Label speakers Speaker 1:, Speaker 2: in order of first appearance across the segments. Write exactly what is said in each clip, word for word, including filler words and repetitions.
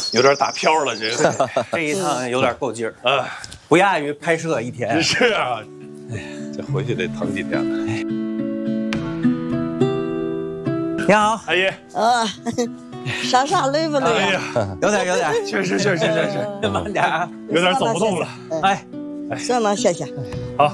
Speaker 1: 有点打飘了，这个
Speaker 2: 这一趟有点够劲儿
Speaker 1: 啊，
Speaker 2: 不亚于拍摄一天。
Speaker 1: 是啊，哎，这回去得疼几天了。
Speaker 2: 你好，
Speaker 1: 阿姨。
Speaker 3: 啊，上啥累不累
Speaker 1: 哎
Speaker 3: 呀？
Speaker 1: 呀，
Speaker 2: 有点有点，
Speaker 1: 确实确实确实，
Speaker 2: 慢点啊，
Speaker 1: 有点走不动了。
Speaker 2: 哎，
Speaker 3: 算了，谢谢。
Speaker 1: 好。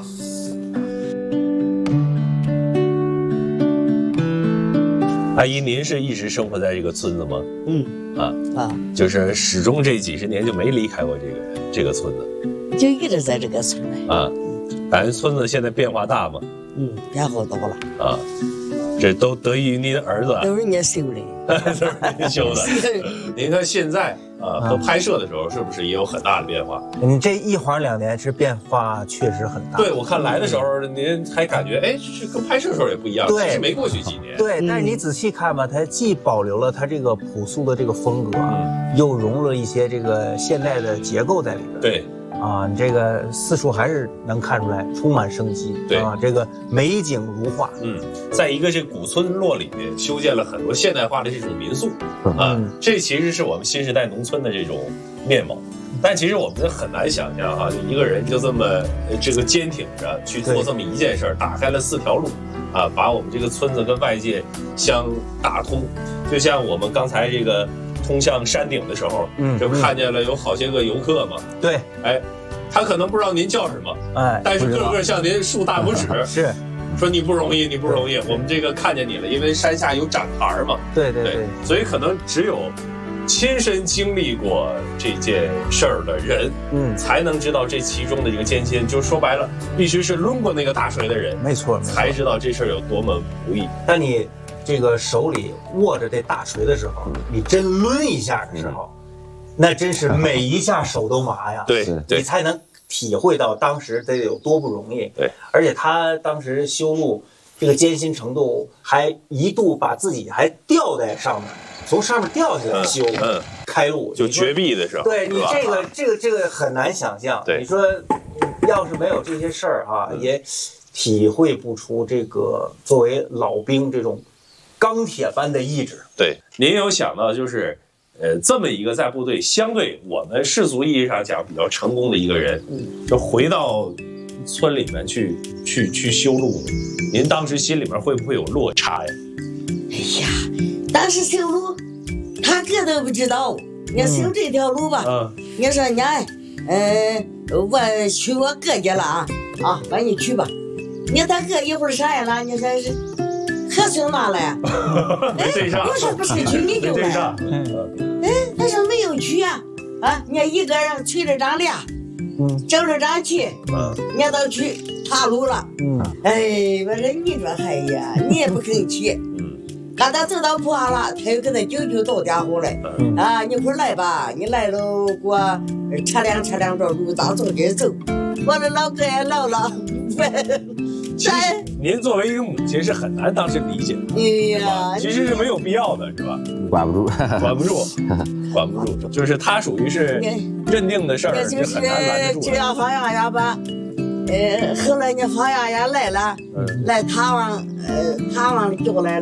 Speaker 1: 阿姨，您是一直生活在这个村子吗？
Speaker 3: 嗯
Speaker 1: 啊啊，就是始终这几十年就没离开过这个这个村子，
Speaker 3: 就一直在这个村里。
Speaker 1: 啊，感觉村子现在变化大吗？
Speaker 3: 嗯，变化多了。
Speaker 1: 啊，这都得益于您的儿子，
Speaker 3: 都是人家修的，
Speaker 1: 都是您修的。您看现在啊和拍摄的时候，是不是也有很大的变化？
Speaker 2: 你这一晃两年是变化确实很大。
Speaker 1: 对，我看来的时候，您还感觉哎，这跟拍摄的时候也不一样。
Speaker 2: 对，
Speaker 1: 其实没过去几年。
Speaker 2: 对，但是你仔细看吧，它既保留了它这个朴素的这个风格，又融入了一些这个现代的结构在里边。
Speaker 1: 对。
Speaker 2: 啊，你这个四处还是能看出来充满生机，
Speaker 1: 对
Speaker 2: 啊，这个美景如画。
Speaker 1: 嗯，在一个这古村落里面修建了很多现代化的这种民宿，啊，这其实是我们新时代农村的这种面貌。但其实我们很难想象哈，就一个人就这么这个坚挺着去做这么一件事儿，打开了四条路，啊，把我们这个村子跟外界相打通。就像我们刚才这个通向山顶的时候，嗯，就看见了有好些个游客嘛。
Speaker 2: 对，
Speaker 1: 哎，他可能不知道您叫什么，
Speaker 2: 哎，
Speaker 1: 但是个个向您竖大拇指，
Speaker 2: 是
Speaker 1: 说你不容易，你不容易，我们这个看见你了，因为山下有展台嘛。
Speaker 2: 对对对，
Speaker 1: 所以可能只有亲身经历过这件事儿的人，嗯，才能知道这其中的这个艰辛。就是说白了，必须是抡过那个大锤的人，
Speaker 2: 没错，
Speaker 1: 才知道这事儿有多么不易。
Speaker 2: 当你这个手里握着这大锤的时候，你真抡一下的时候，那真是每一下手都麻呀。
Speaker 1: 对，
Speaker 2: 你才能体会到当时得有多不容易。
Speaker 1: 对，
Speaker 2: 而且他当时修路这个艰辛程度，还一度把自己还吊在上面，从上面掉下来修，嗯，开路
Speaker 1: 就绝壁的时候。
Speaker 2: 对你这个这个这个很难想象。
Speaker 1: 对，
Speaker 2: 你说要是没有这些事儿哈，也体会不出这个作为老兵这种钢铁般的意志。
Speaker 1: 对，您有想到就是，呃，这么一个在部队相对我们世俗意义上讲比较成功的一个人，就回到村里面去去去修路，您当时心里面会不会有落差呀？
Speaker 3: 哎呀，当时修路，他个都不知道，你要修这条路吧，嗯，你说你哎，呃，我去我哥家了啊，啊，把你去吧，你他哥一会儿啥呀了？你说是。可孙嘛了呀？
Speaker 1: 没对上。
Speaker 3: 我说不是去你就来。哎，他说没有去啊，啊，你看一个人催着张俩，嗯，整着张去，嗯，你都去岔路了，嗯，哎，我说你说哎呀，你也不肯去，嗯，刚他走到坡上了，他又跟他舅舅打电话来，嗯，啊，你快来吧，你来了给我车辆车辆着路咋从这走？我的老哥也老了，
Speaker 1: 其实您作为一个母亲是很难当时理解的，哎呀，其实是没有必要的，是吧？
Speaker 4: 管不住，
Speaker 1: 管不住，管不住，就是他属于是认定的事儿，
Speaker 3: 就
Speaker 1: 很难拦得住。
Speaker 3: 只要放养养吧，呃，后来你放养养来了，嗯、来探望，呃，探望叫来了。